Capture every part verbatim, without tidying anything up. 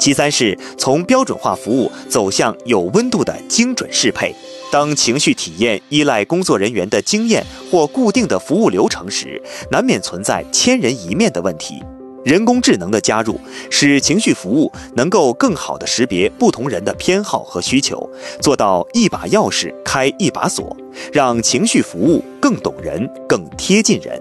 其三是从标准化服务走向有温度的精准适配。当情绪体验依赖工作人员的经验或固定的服务流程时，难免存在千人一面的问题。人工智能的加入，使情绪服务能够更好地识别不同人的偏好和需求，做到一把钥匙开一把锁，让情绪服务更懂人、更贴近人。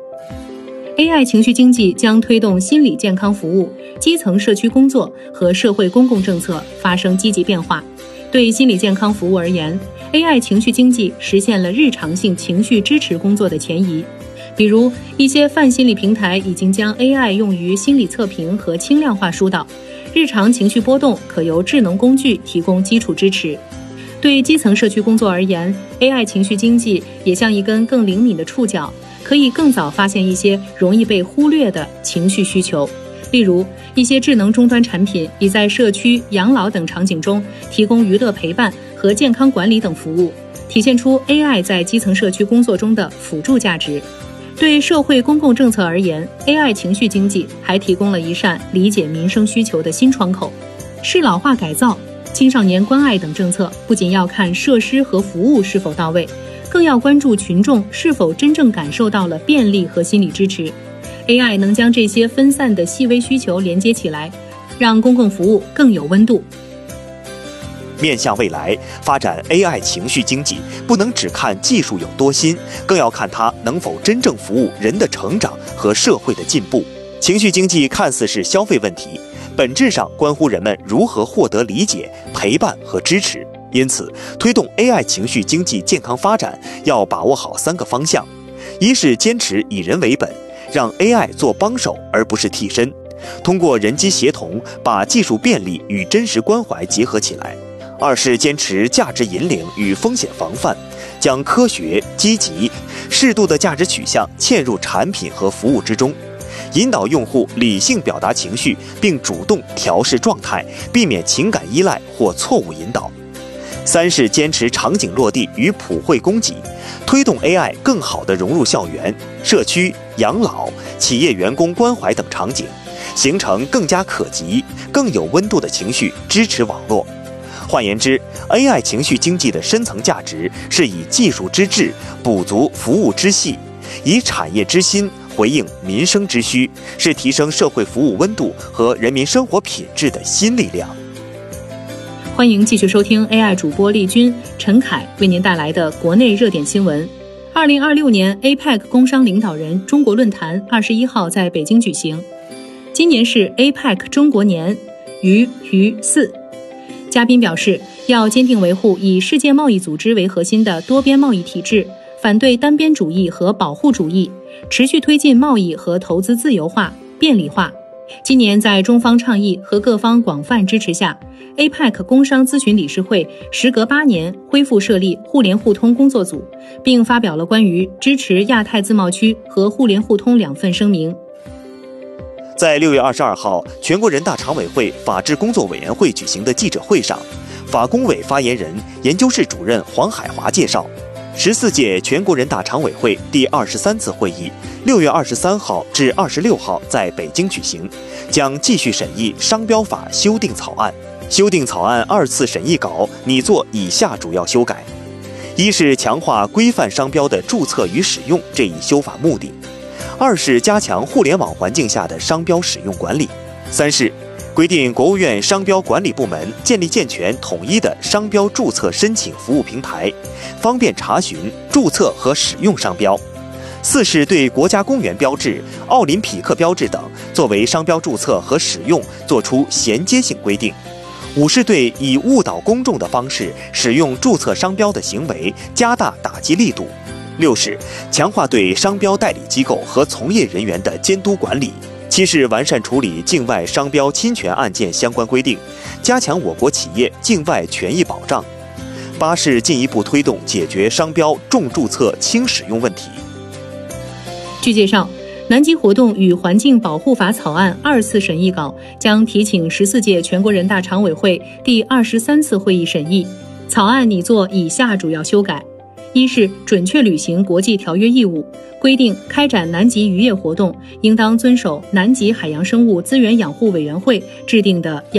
A I 情绪经济将推动心理健康服务、基层社区工作和社会公共政策发生积极变化。对心理健康服务而言， A I 情绪经济实现了日常性情绪支持工作的前移。比如，一些泛心理平台已经将 A I 用于心理测评和轻量化疏导，日常情绪波动可由智能工具提供基础支持。对基层社区工作而言， A I 情绪经济也像一根更灵敏的触角，可以更早发现一些容易被忽略的情绪需求。例如，一些智能终端产品已在社区、养老等场景中提供娱乐陪伴和健康管理等服务，体现出 A I 在基层社区工作中的辅助价值。对社会公共政策而言， A I 情绪经济还提供了一扇理解民生需求的新窗口。适老化改造、青少年关爱等政策不仅要看设施和服务是否到位，更要关注群众是否真正感受到了便利和心理支持。 A I 能将这些分散的细微需求连接起来，让公共服务更有温度。 面向未来，发展 A I 情绪经济，不能只看技术有多新，更要看它能否真正服务人的成长和社会的进步。情绪经济看似是消费问题，本质上关乎人们如何获得理解、陪伴和支持。因此，推动 A I 情绪经济健康发展，要把握好三个方向：一是坚持以人为本，让 A I 做帮手而不是替身，通过人机协同，把技术便利与真实关怀结合起来；二是坚持价值引领与风险防范，将科学、积极、适度的价值取向嵌入产品和服务之中，引导用户理性表达情绪，并主动调试状态，避免情感依赖或错误引导；三是坚持场景落地与普惠供给，推动 A I 更好地融入校园、社区、养老、企业员工关怀等场景，形成更加可及、更有温度的情绪支持网络。换言之 ，A I 情绪经济的深层价值是以技术之智补足服务之细，以产业之心回应民生之需，是提升社会服务温度和人民生活品质的新力量。 欢迎继续收听 A I 主播丽君、陈凯为您带来的国内热点新闻。二零二六年 A P E C 工商领导人中国论坛二十一号在北京举行。今年是 A P E C 中国年，于于四。嘉宾表示，要坚定维护以世界贸易组织为核心的多边贸易体制，反对单边主义和保护主义，持续推进贸易和投资自由化、便利化。今年在中方倡议和各方广泛支持下， A P E C 工商咨询理事会时隔八年恢复设立互联互通工作组，并发表了关于支持亚太自贸区和互联互通两份声明。 在六月二十二号，全国人大常委会法制工作委员会举行的记者会上，法工委发言人、研究室主任黄海华介绍，十四届全国人大常委会第二十三次会议六月二十三号至二十六号在北京举行，将继续审议商标法修订草案。修订草案二次审议稿拟作以下主要修改：一是强化规范商标的注册与使用这一修法目的；二是加强互联网环境下的商标使用管理；三是规定国务院商标管理部门建立健全统一的商标注册申请服务平台，方便查询、注册和使用商标；四是对国家公园标志、奥林匹克标志等作为商标注册和使用作出衔接性规定；五是对以误导公众的方式使用注册商标的行为加大打击力度；六是强化对商标代理机构和从业人员的监督管理；七是完善处理境外商标侵权案件相关规定，加强我国企业境外权益保障；八是进一步推动解决商标重注册轻使用问题。 据介绍，南极活动与环境保护法草案二次审议稿将提请十四届全国人大常委会第二十三次会议审议。草案拟作以下主要修改：一是准确履行国际条约义务，规定开展南极渔业活动应当遵守南极海洋生物资源养护委员会制定的